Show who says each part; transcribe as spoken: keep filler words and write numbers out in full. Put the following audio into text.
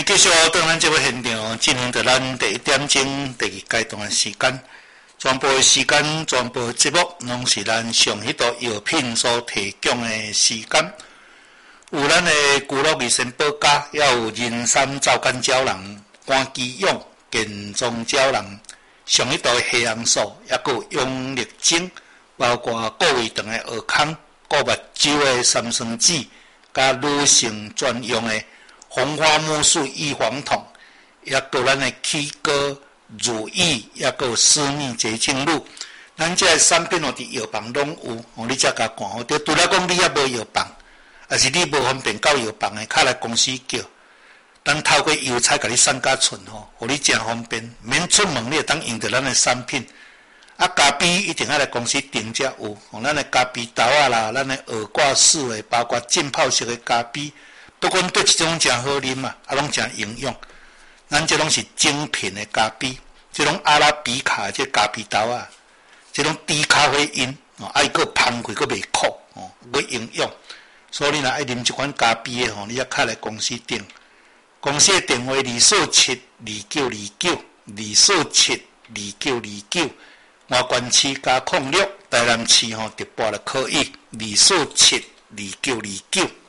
Speaker 1: 继续到咱这个现场进行着咱第一点钟第二阶段的时间，全部的时间、全部的节目，拢是咱上迄道药品所提供的时间。有咱的古乐益生保家，也有人参皂苷胶囊、肝肌氧、健壮胶囊，上迄道的黑红素，也佫有养力精，包括顾胃肠的蚵康、顾目睭的三酸酯，甲女性专用的红花木素预防痛，也佫咱的起膏、乳液，也佫有私密洁净露。咱这个产品哦，伫药房拢有，哦，你才甲看好。对，除了讲你也无药房，也是你无方便到药房的，较来公司叫，咱透过邮差甲你送甲厝吼，互你真方便，免出门你会当用着咱的产品。啊，咖啡一定要来公司订才有，哦，咱的咖啡豆啊啦，咱的鹅挂式的，包括浸泡式的咖啡。不管对一种真好啉嘛，啊，拢真营养。咱这拢是精品的咖啡，这种阿拉比卡的这咖啡豆啊，这种低咖啡因哦，啊，伊个香气个袂苦哦，个营养。所以你若爱啉这款咖啡的吼，你也较来公司订。公司的电话二四七二九二九二四七二九二九，外关市加控六，台南市吼直拨就可以二四七二九二九。